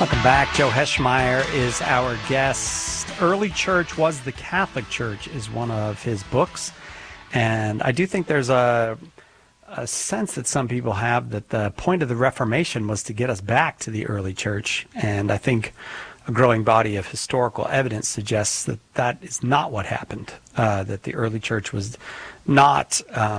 Welcome back. Joe Heschmeyer is our guest. Early Church Was the Catholic Church is one of his books. And I do think there's a sense that some people have that the point of the Reformation was to get us back to the early church. And I think a growing body of historical evidence suggests that that is not what happened, that the early church was not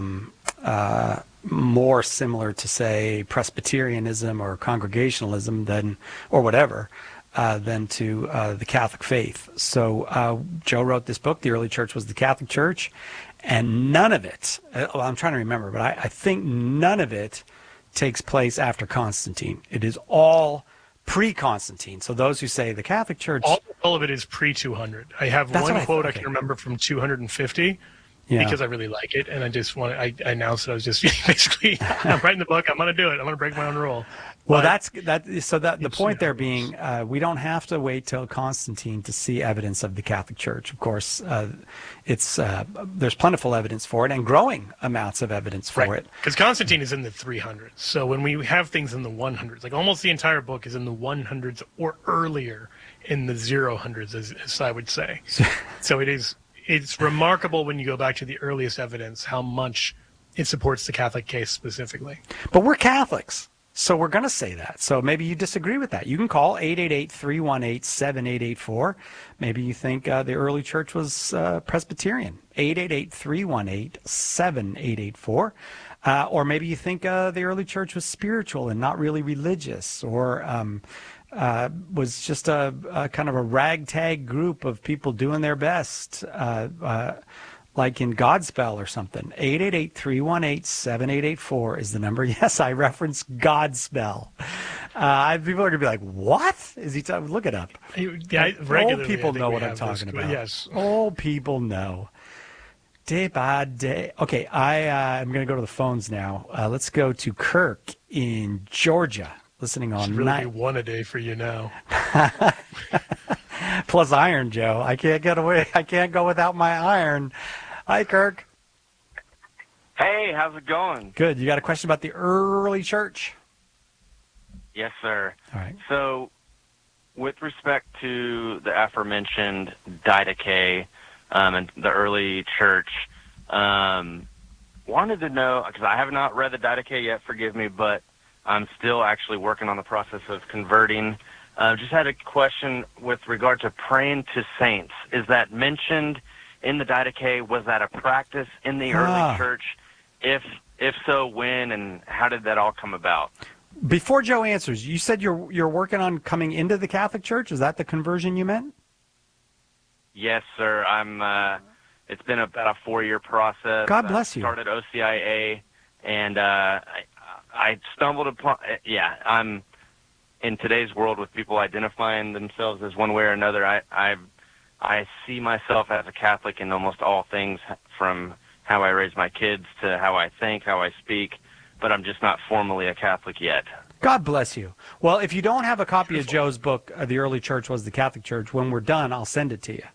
more similar to, say, Presbyterianism or Congregationalism than, or whatever, than to the Catholic faith. So Joe wrote this book, The Early Church Was the Catholic Church, and none of it, well, I'm trying to remember, but I think none of it takes place after Constantine. It is all pre-Constantine. So those who say the Catholic Church... All of it is pre-200. I have one quote I can remember from 250. Yeah. Because I really like it, and I just want to. I announced that I was just basically. I'm writing the book. I'm going to do it. I'm going to break my own rule. Well, the point there being, we don't have to wait till Constantine to see evidence of the Catholic Church. Of course, there's plentiful evidence for it, and growing amounts of evidence for it. Because Constantine is in the 300s. So when we have things in the 100s, like almost the entire book is in the 100s or earlier, in the 000s, as I would say. So it is. It's remarkable when you go back to the earliest evidence how much it supports the Catholic case specifically. But we're Catholics, so we're going to say that. So maybe you disagree with that. You can call 888-318-7884. Maybe you think the early church was Presbyterian. 888-318-7884. Or maybe you think the early church was spiritual and not really religious, or... was just a kind of a ragtag group of people doing their best, like in Godspell or something. 888-318-7884 is the number. Yes, I referenced Godspell. People are going to be like, what? Is he talking? Look it up. Old people know what I'm talking about. Yes. Old people know. Day by day. Okay, I'm going to go to the phones now. Let's go to Kirk in Georgia. Listening on should really be one a day for you now. Plus iron, Joe. I can't get away. I can't go without my iron. Hi, Kirk. Hey, how's it going? Good. You got a question about the early church? Yes, sir. All right. So, with respect to the aforementioned Didache and the early church, wanted to know, because I have not read the Didache yet, forgive me, but I'm still actually working on the process of converting. Just had a question with regard to praying to saints. Is that mentioned in the Didache? Was that a practice in the early church? If so, when and how did that all come about? Before Joe answers, you said you're working on coming into the Catholic Church. Is that the conversion you meant? Yes, sir. It's been about a 4-year process. God bless you. Started OCIA, and I stumbled upon, I'm in today's world with people identifying themselves as one way or another. I see myself as a Catholic in almost all things, from how I raise my kids to how I think, how I speak, but I'm just not formally a Catholic yet. God bless you. Well, if you don't have a copy of Joe's book, The Early Church Was the Catholic Church, when we're done, I'll send it to you.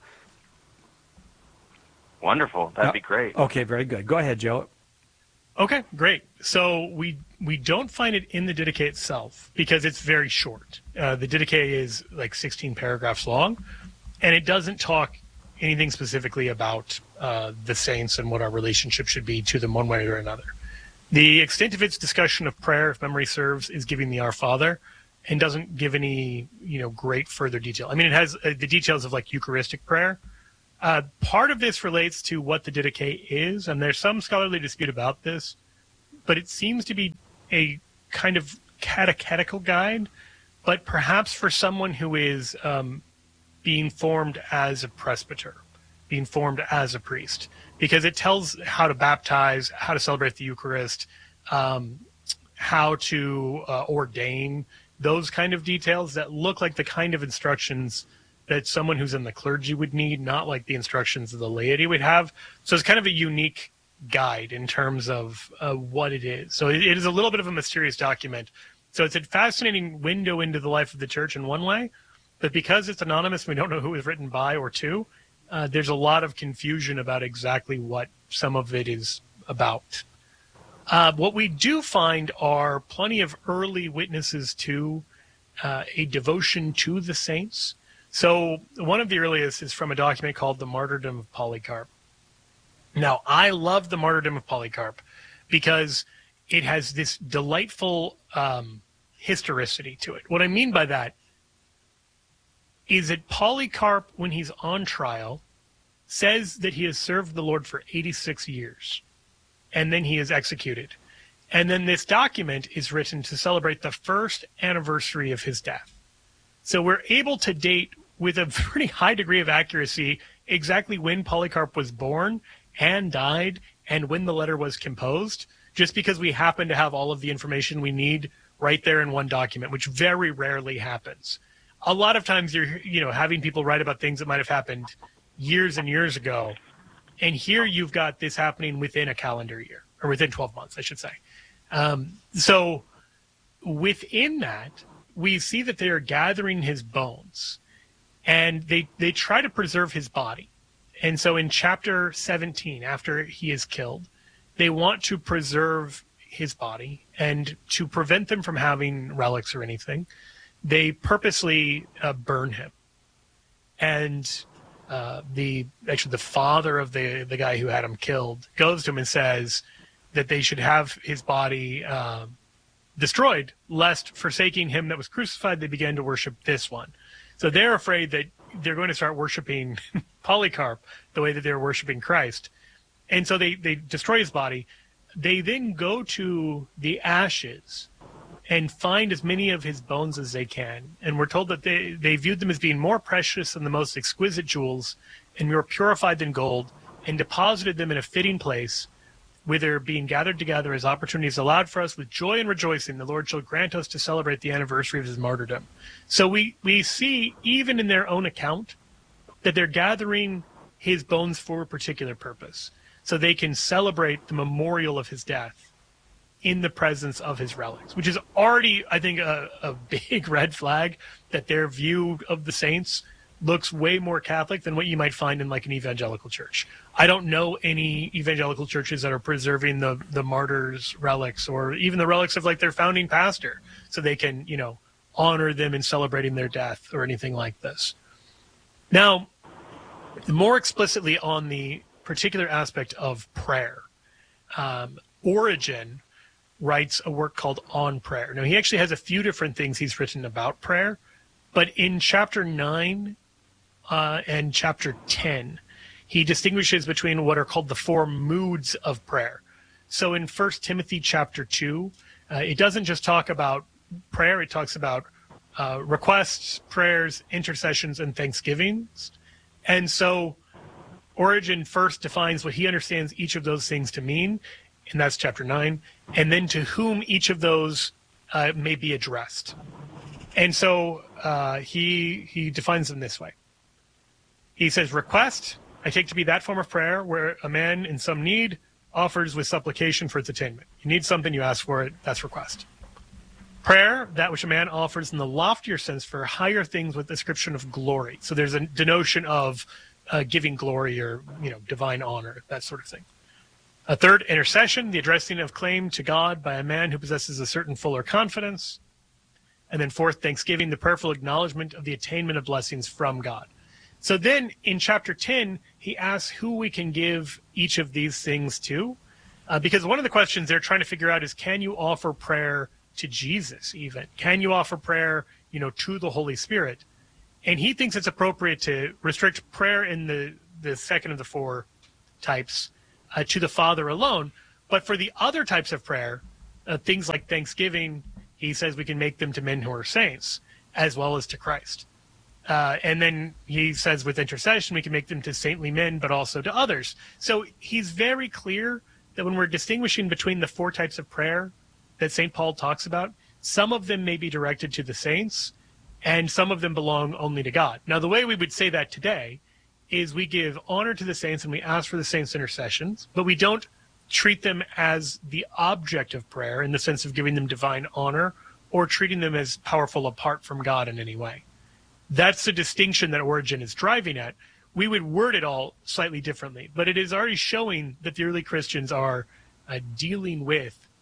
Wonderful. That'd be great. Okay, very good. Go ahead, Joe. Okay, great. So we don't find it in the Didache itself because it's very short. The Didache is like 16 paragraphs long, and it doesn't talk anything specifically about the saints and what our relationship should be to them one way or another. The extent of its discussion of prayer, if memory serves, is giving the Our Father, and doesn't give any great further detail. I mean, it has the details of like Eucharistic prayer. Part of this relates to what the Didache is, and there's some scholarly dispute about this, but it seems to be a kind of catechetical guide, but perhaps for someone who is being formed as a presbyter, being formed as a priest, because it tells how to baptize, how to celebrate the Eucharist, how to ordain, those kind of details that look like the kind of instructions that someone who's in the clergy would need, not like the instructions that the laity would have. So it's kind of a unique guide in terms of what it is. So it is a little bit of a mysterious document. So it's a fascinating window into the life of the church in one way, but because it's anonymous, we don't know who it was written by or to, there's a lot of confusion about exactly what some of it is about. What we do find are plenty of early witnesses to a devotion to the saints. So one of the earliest is from a document called The Martyrdom of Polycarp. Now, I love the Martyrdom of Polycarp because it has this delightful historicity to it. What I mean by that is that Polycarp, when he's on trial, says that he has served the Lord for 86 years, and then he is executed. And then this document is written to celebrate the first anniversary of his death. So we're able to date with a pretty high degree of accuracy exactly when Polycarp was born and died and when the letter was composed, just because we happen to have all of the information we need right there in one document, which very rarely happens. A lot of times you're having people write about things that might have happened years and years ago, and here you've got this happening within a calendar year, or within 12 months, I should say. So within that, we see that they are gathering his bones, and they try to preserve his body. And so in chapter 17, after he is killed, they want to preserve his body, and to prevent them from having relics or anything, they purposely burn him. And the father of the guy who had him killed goes to him and says that they should have his body destroyed, lest, forsaking him that was crucified, they began to worship this one. So they're afraid that they're going to start worshiping Polycarp the way that they're worshiping Christ. And so they destroy his body. They then go to the ashes and find as many of his bones as they can. And we're told that they viewed them as being more precious than the most exquisite jewels, and more purified than gold, and deposited them in a fitting place, whither, being gathered together as opportunities allowed for us, with joy and rejoicing, the Lord shall grant us to celebrate the anniversary of his martyrdom. So we see, even in their own account, that they're gathering his bones for a particular purpose, so they can celebrate the memorial of his death in the presence of his relics, which is already, I think, a big red flag that their view of the saints looks way more Catholic than what you might find in like an evangelical church. I don't know any evangelical churches that are preserving the martyrs' relics, or even the relics of like their founding pastor, so they can, honor them in celebrating their death or anything like this. Now, more explicitly on the particular aspect of prayer, Origen writes a work called On Prayer. Now, he actually has a few different things he's written about prayer, but in chapter 9 and chapter 10, he distinguishes between what are called the four moods of prayer. So in 1 Timothy chapter 2, it doesn't just talk about prayer, it talks about requests, prayers, intercessions, and thanksgivings. And so Origen first defines what he understands each of those things to mean, and that's chapter 9, and then to whom each of those may be addressed. And so he defines them this way. He says, request, I take to be that form of prayer where a man in some need offers with supplication for its attainment. You need something, you ask for it, that's request. Prayer, that which a man offers in the loftier sense for higher things with description of glory. So there's a denotion of giving glory or, divine honor, that sort of thing. A third, intercession, the addressing of claim to God by a man who possesses a certain fuller confidence. And then fourth, thanksgiving, the prayerful acknowledgement of the attainment of blessings from God. So then in chapter 10, he asks who we can give each of these things to. Because one of the questions they're trying to figure out is, can you offer prayer to Jesus even? Can you offer prayer, to the Holy Spirit? And he thinks it's appropriate to restrict prayer in the second of the four types to the Father alone. But for the other types of prayer, things like thanksgiving, he says we can make them to men who are saints, as well as to Christ. And then he says with intercession, we can make them to saintly men, but also to others. So he's very clear that when we're distinguishing between the four types of prayer that St. Paul talks about, some of them may be directed to the saints, and some of them belong only to God. Now, the way we would say that today is we give honor to the saints and we ask for the saints' intercessions, but we don't treat them as the object of prayer in the sense of giving them divine honor or treating them as powerful apart from God in any way. That's the distinction that Origen is driving at. We would word it all slightly differently, but it is already showing that the early Christians are dealing with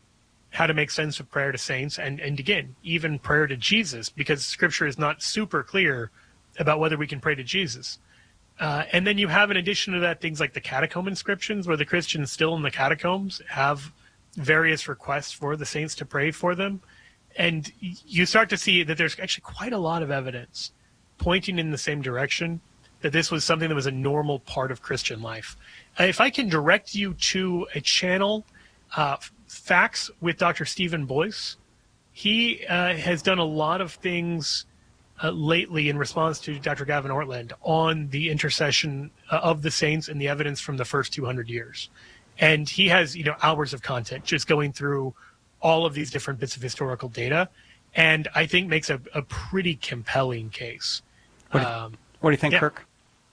how to make sense of prayer to saints, and again, even prayer to Jesus, because Scripture is not super clear about whether we can pray to Jesus. And then you have, in addition to that, things like the catacomb inscriptions, where the Christians still in the catacombs have various requests for the saints to pray for them. And you start to see that there's actually quite a lot of evidence pointing in the same direction, that this was something that was a normal part of Christian life. If I can direct you to a channel, Facts with Dr. Stephen Boyce, he has done a lot of things lately in response to Dr. Gavin Ortland on the intercession of the saints and the evidence from the first 200 years. And he has, hours of content just going through all of these different bits of historical data, and I think makes a pretty compelling case. What do you think, yeah. Kirk?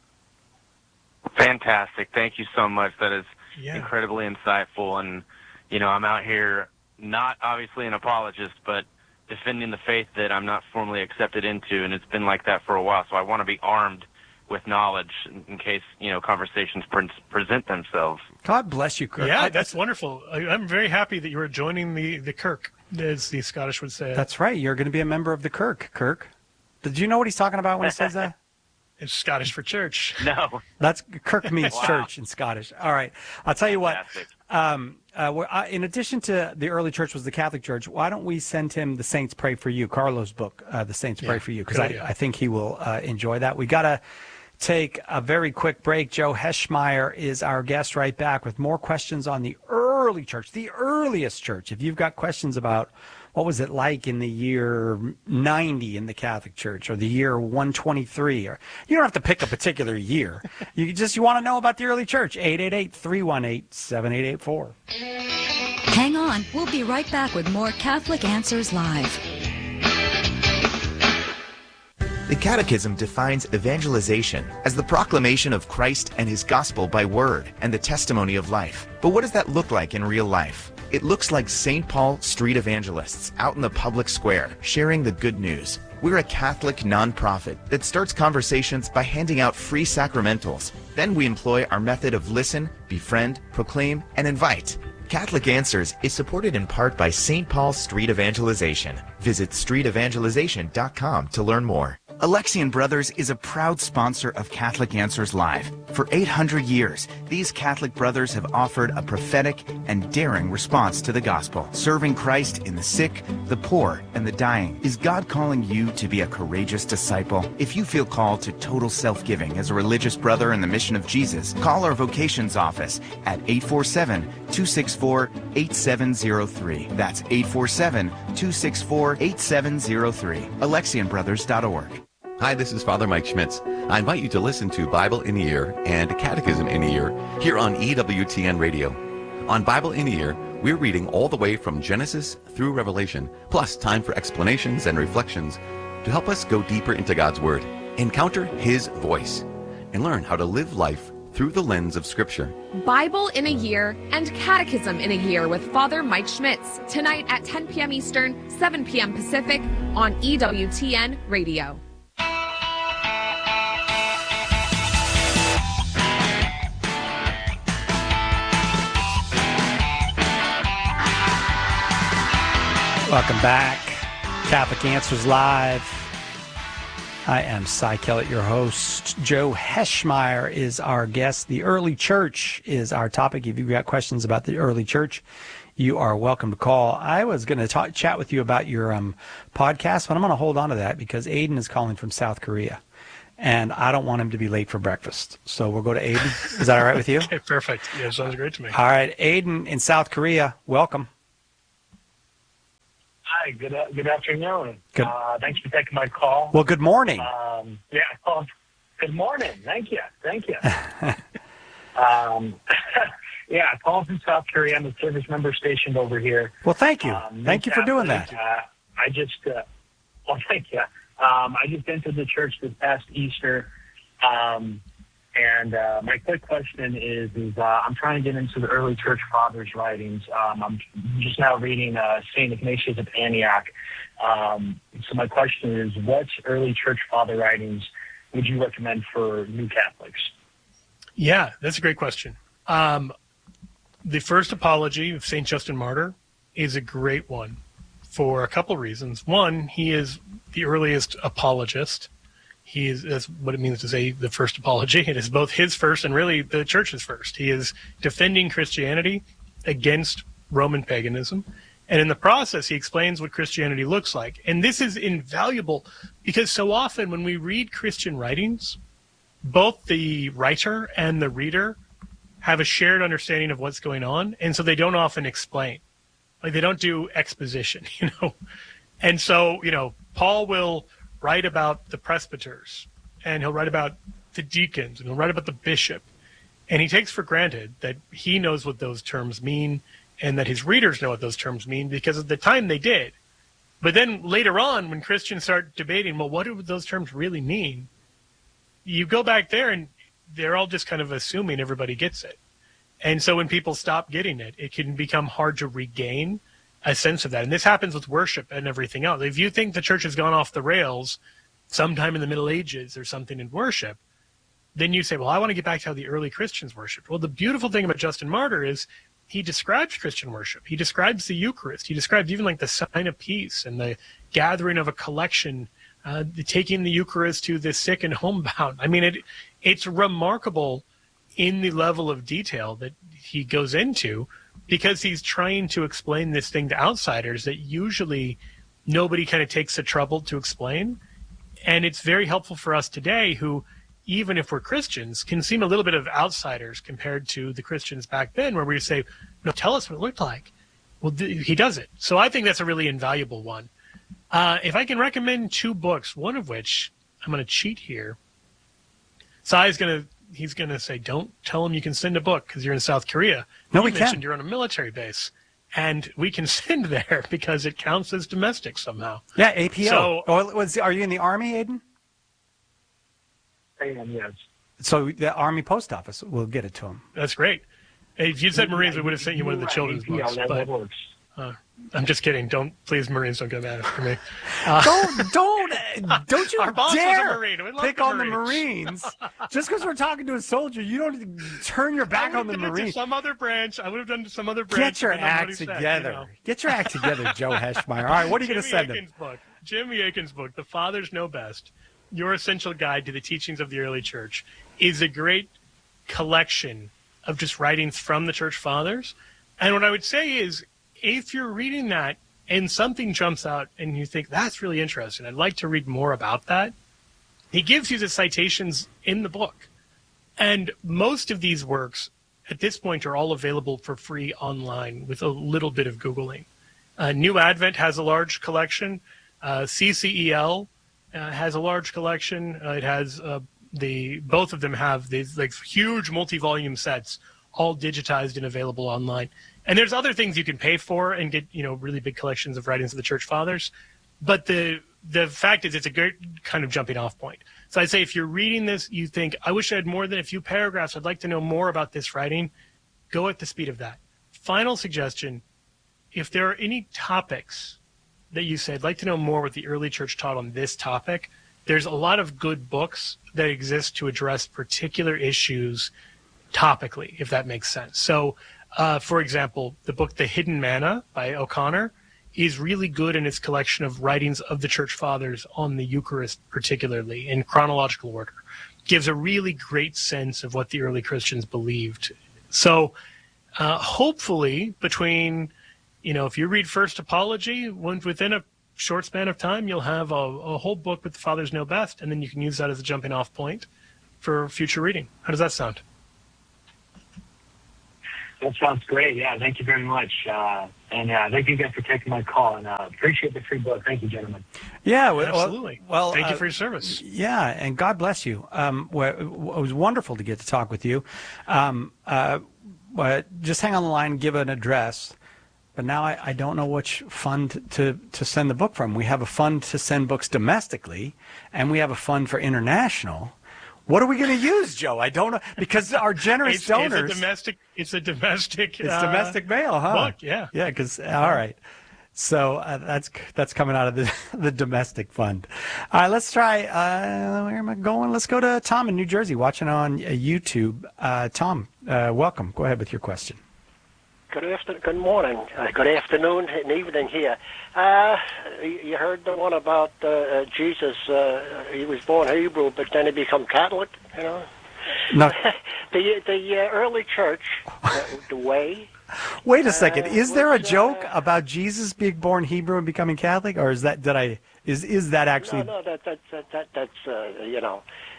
Fantastic. Thank you so much. That is incredibly insightful. And, I'm out here not obviously an apologist, but defending the faith that I'm not formally accepted into, and it's been like that for a while. So I want to be armed with knowledge in case, conversations present themselves. God bless you, Kirk. Yeah, that's wonderful. I'm very happy that you are joining the Kirk, as the Scottish would say. That's right. You're going to be a member of the Kirk. Did you know what he's talking about when he says that? It's Scottish for church. No. That's Kirk means church in Scottish. All right. I'll tell you what. In addition to the early church was the Catholic Church, why don't we send him The Saints Pray For You, Carlo's book, The Saints Pray For You, because I think he will enjoy that. We got to take a very quick break. Joe Heschmeyer is our guest. Right back with more questions on the early church, the earliest church. If you've got questions about what was it like in the year 90 in the Catholic Church, or the year 123, or you don't have to pick a particular year. You want to know about the early church. 888-318-7884. Hang on. We'll be right back with more Catholic Answers Live. The Catechism defines evangelization as the proclamation of Christ and his gospel by word and the testimony of life. But what does that look like in real life? It looks like St. Paul street evangelists out in the public square sharing the good news. We're a Catholic nonprofit that starts conversations by handing out free sacramentals. Then we employ our method of listen, befriend, proclaim, and invite. Catholic Answers is supported in part by St. Paul Street Evangelization. Visit streetevangelization.com to learn more. Alexian Brothers is a proud sponsor of Catholic Answers Live. For 800 years, these Catholic brothers have offered a prophetic and daring response to the gospel, serving Christ in the sick, the poor, and the dying. Is God calling you to be a courageous disciple? If you feel called to total self-giving as a religious brother in the mission of Jesus, call our vocations office at 847-264-8703. That's 847-264-8703. AlexianBrothers.org. Hi, this is Father Mike Schmitz. I invite you to listen to Bible in a Year and Catechism in a Year here on EWTN Radio. On Bible in a Year, we're reading all the way from Genesis through Revelation, plus time for explanations and reflections to help us go deeper into God's Word, encounter His voice, and learn how to live life through the lens of Scripture. Bible in a Year and Catechism in a Year with Father Mike Schmitz, tonight at 10 p.m. Eastern, 7 p.m. Pacific on EWTN Radio. Welcome back. Catholic Answers Live. I am Cy Kellett, your host. Joe Heschmeyer is our guest. The early church is our topic. If you've got questions about the early church, you are welcome to call. I was going to chat with you about your podcast, but I'm going to hold on to that because Aiden is calling from South Korea, and I don't want him to be late for breakfast. So we'll go to Aiden. Is that all right with you? Okay, perfect. Yeah, sounds great to me. All right, Aiden in South Korea, welcome. Hi, good afternoon. Good. Thanks for taking my call. Well, good morning. Good morning. Thank you. Yeah, I called from South Korea. I'm a service member stationed over here. Well, thank you. Thank you for doing that. Thank you. I just entered the church this past Easter. And my quick question is I'm trying to get into the early church fathers' writings. I'm just now reading St. Ignatius of Antioch. So my question is, what early church father writings would you recommend for new Catholics? Yeah, that's a great question. The first apology of St. Justin Martyr is a great one for a couple reasons. One, he is the earliest apologist. That's what it means to say the first apology. It is both his first and really the church's first. He is defending Christianity against Roman paganism. And in the process, he explains what Christianity looks like. And this is invaluable because so often when we read Christian writings, both the writer and the reader have a shared understanding of what's going on. And so they don't often explain. Like they don't do exposition, And so, Paul will write about the presbyters, and he'll write about the deacons, and he'll write about the bishop. And he takes for granted that he knows what those terms mean and that his readers know what those terms mean because at the time they did. But then later on, when Christians start debating, well, what do those terms really mean? You go back there and they're all just kind of assuming everybody gets it. And so when people stop getting it, it can become hard to regain a sense of that. And this happens with worship and everything else. If you think the church has gone off the rails sometime in the Middle Ages or something in worship, then you say, well, I want to get back to how the early Christians worshiped. Well, the beautiful thing about Justin Martyr is he describes Christian worship. He describes the Eucharist. He describes even like the sign of peace and the gathering of a collection, taking the Eucharist to the sick and homebound. I mean, it's remarkable in the level of detail that he goes into because he's trying to explain this thing to outsiders that usually nobody kind of takes the trouble to explain. And it's very helpful for us today who, even if we're Christians, can seem a little bit of outsiders compared to the Christians back then where we say, no, tell us what it looked like. Well, he does it. So I think that's a really invaluable one. If I can recommend 2 books, one of which I'm going to cheat here. Sai's he's going to say, don't tell him you can send a book because you're in South Korea. No, you we mentioned can. You're on a military base, and we can send there because it counts as domestic somehow. Yeah, APO. So, are you in the Army, Aiden? I am, yes. So the Army Post Office will get it to him. That's great. If you'd said Marines, we would have sent you one of the children's books. But I'm just kidding. Please, Marines, don't get mad at me. Don't you Our boss dare was a Marine. We love pick the on the Marines. Marines. Just because we're talking to a soldier, you don't turn your back on the Marines. Some other branch. I would have done to some other branch. Get your act together. Get your act together, Joe Heschmeyer. All right, what are you going to send him? Jimmy Akin's book, The Fathers Know Best, Your Essential Guide to the Teachings of the Early Church, is a great collection of just writings from the Church Fathers. And what I would say is, if you're reading that and something jumps out and you think, that's really interesting, I'd like to read more about that, he gives you the citations in the book. And most of these works, at this point, are all available for free online with a little bit of Googling. New Advent has a large collection. CCEL has a large collection. It has both of them have these like huge multi-volume sets, all digitized and available online. And there's other things you can pay for and get, really big collections of writings of the Church Fathers. But the fact is, it's a good kind of jumping off point. So I'd say if you're reading this, you think, I wish I had more than a few paragraphs. I'd like to know more about this writing. Go at the speed of that. Final suggestion, if there are any topics that you say, I'd like to know more what the early church taught on this topic, there's a lot of good books that exist to address particular issues topically, if that makes sense. So, for example, the book The Hidden Manna by O'Connor is really good in its collection of writings of the Church Fathers on the Eucharist, particularly in chronological order. Gives a really great sense of what the early Christians believed. So hopefully between, if you read First Apology, within a short span of time, you'll have a whole book with the Fathers Know Best, and then you can use that as a jumping off point for future reading. How does that sound? That sounds great. Yeah, thank you very much. And thank you guys for taking my call. And appreciate the free book. Thank you, gentlemen. Yeah, absolutely. Well, thank you for your service. Yeah, and God bless you. It was wonderful to get to talk with you. Just hang on the line and give an address. But now I don't know which fund to send the book from. We have a fund to send books domestically, and we have a fund for international. What are we going to use, Joe? I don't know, because our generous donors. It's a domestic. It's domestic mail, huh? Book, yeah. Yeah, because all right. So that's coming out of the domestic fund. All right, let's try. Where am I going? Let's go to Tom in New Jersey, watching on YouTube. Tom, welcome. Go ahead with your question. Good morning. Good afternoon and evening here. You heard the one about Jesus. He was born Hebrew, but then he became Catholic. You know. No. The early church, the way. Wait a second. Is there a joke about Jesus being born Hebrew and becoming Catholic, or is that is that actually? No, that's you know.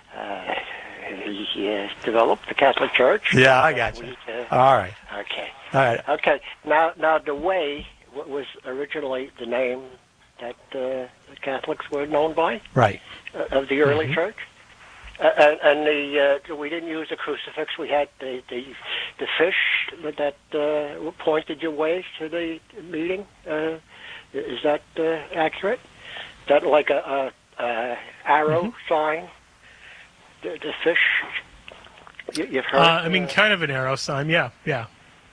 He developed the Catholic Church. Yeah, I got you. All right. Okay. All right. Okay. Now the way was originally the name that the Catholics were known by. Right. Of the early church. And we didn't use the crucifix. We had the fish that pointed your way to the meeting. Is that accurate? Is that like a arrow sign? The fish. You've heard. I mean, kind of an arrow sign. Yeah. Yeah.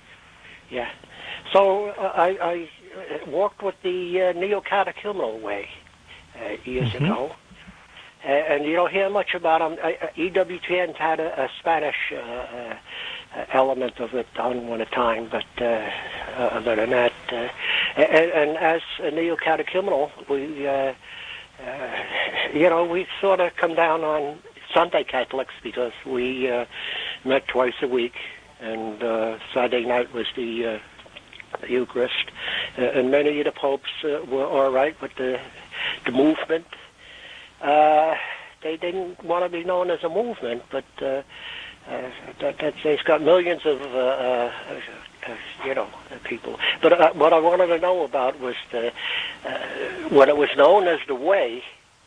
So I walked with the neo-catechumenal way years ago. And you don't hear much about them. EWTN had a Spanish element of it on one time, but other than that, and as a neo-catechumenal, we we sort of come down on Sunday Catholics because we met twice a week, and Saturday night was the Eucharist, and many of the popes were all right with the movement. They didn't want to be known as a movement, but it's got millions of people. But what I wanted to know about was when it was known as the way.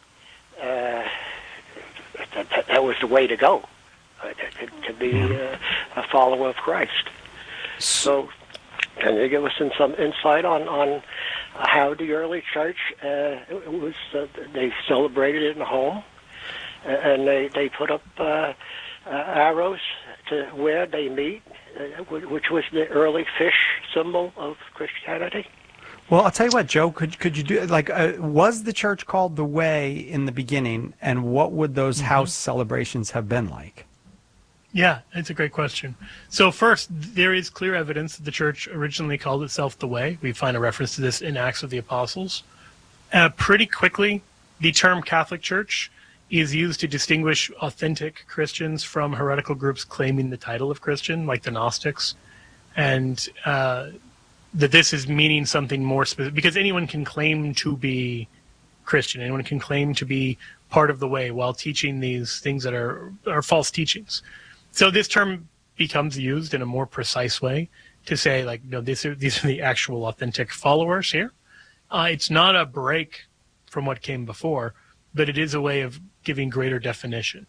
That was the way to go, to be a follower of Christ. So, can you give us some insight on how the early church was? They celebrated it in the home, and they put up arrows to where they meet, which was the early fish symbol of Christianity. Well, I'll tell you what, Joe. Could you do was the church called the Way in the beginning, and what would those house celebrations have been like? Yeah, it's a great question. So first, there is clear evidence that the church originally called itself the Way. We find a reference to this in Acts of the Apostles. Pretty quickly, the term Catholic Church is used to distinguish authentic Christians from heretical groups claiming the title of Christian, like the Gnostics, and that this is meaning something more specific, because anyone can claim to be Christian. Anyone can claim to be part of the Way while teaching these things that are false teachings. So this term becomes used in a more precise way to say, these are the actual authentic followers here. It's not a break from what came before, but it is a way of giving greater definition.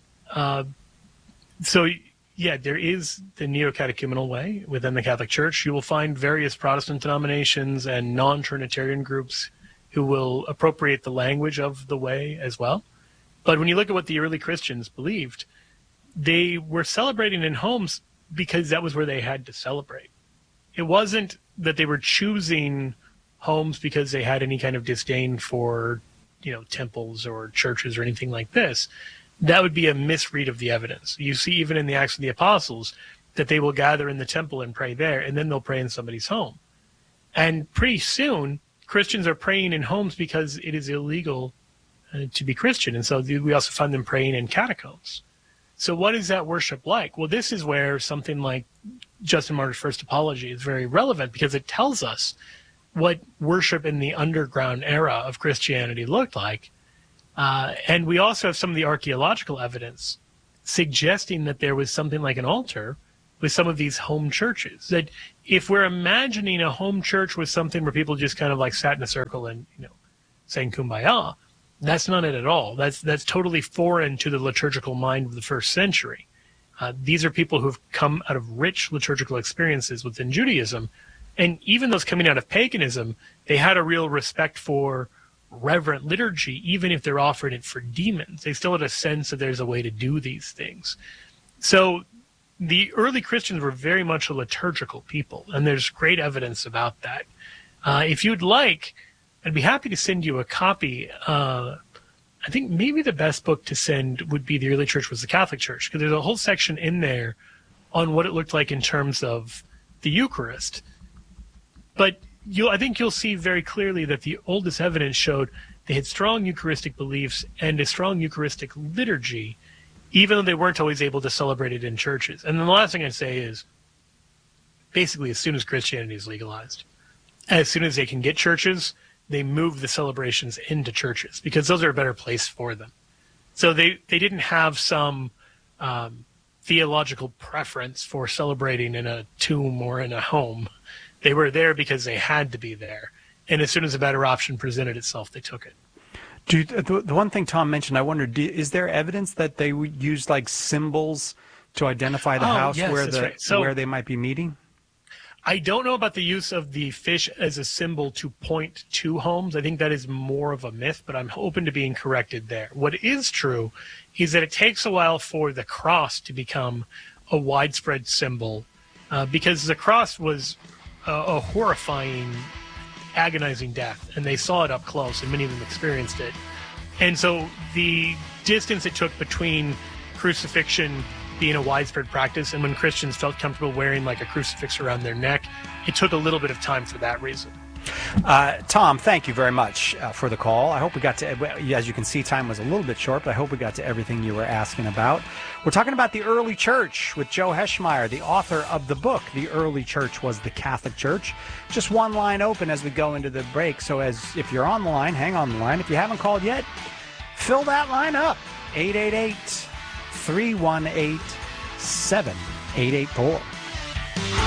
Yeah, there is the neo-catechumenal way within the Catholic Church. You will find various Protestant denominations and non-Trinitarian groups who will appropriate the language of the Way as well. But when you look at what the early Christians believed, they were celebrating in homes because that was where they had to celebrate. It wasn't that they were choosing homes because they had any kind of disdain for, temples or churches or anything like this. That would be a misread of the evidence. You see, even in the Acts of the Apostles, that they will gather in the temple and pray there, and then they'll pray in somebody's home. And pretty soon, Christians are praying in homes because it is illegal to be Christian. And so we also find them praying in catacombs. So what is that worship like? Well, this is where something like Justin Martyr's First Apology is very relevant, because it tells us what worship in the underground era of Christianity looked like. And we also have some of the archaeological evidence suggesting that there was something like an altar with some of these home churches. That if we're imagining a home church was something where people just kind of sat in a circle and, saying Kumbaya, that's not it at all. That's totally foreign to the liturgical mind of the first century. These are people who've come out of rich liturgical experiences within Judaism. And even those coming out of paganism, they had a real respect for reverent liturgy, even if they're offering it for demons. They still had a sense that there's a way to do these things. So the early Christians were very much a liturgical people, and there's great evidence about that. If you'd like, I'd be happy to send you a copy. I think maybe the best book to send would be The Early Church Was the Catholic Church, because there's a whole section in there on what it looked like in terms of the Eucharist. But I think you'll see very clearly that the oldest evidence showed they had strong Eucharistic beliefs and a strong Eucharistic liturgy, even though they weren't always able to celebrate it in churches. And then the last thing I'd say is, basically, as soon as Christianity is legalized, as soon as they can get churches, they move the celebrations into churches because those are a better place for them. So they didn't have some theological preference for celebrating in a tomb or in a home. They were there because they had to be there. And as soon as a better option presented itself, they took it. The one thing Tom mentioned, I wondered, is there evidence that they would use like symbols to identify the house where they might be meeting? I don't know about the use of the fish as a symbol to point to homes. I think that is more of a myth, but I'm open to being corrected there. What is true is that it takes a while for the cross to become a widespread symbol because the cross was a horrifying, agonizing death, and they saw it up close, and many of them experienced it. And so the distance it took between crucifixion being a widespread practice and when Christians felt comfortable wearing like a crucifix around their neck, it took a little bit of time for that reason. Tom, thank you very much for the call. I hope we got to, as you can see, time was a little bit short, but I hope we got to everything you were asking about. We're talking about the early church with Joe Heschmeyer, the author of the book, The Early Church Was the Catholic Church. Just one line open as we go into the break. So if you're on the line, hang on the line. If you haven't called yet, fill that line up. 888-318-7884.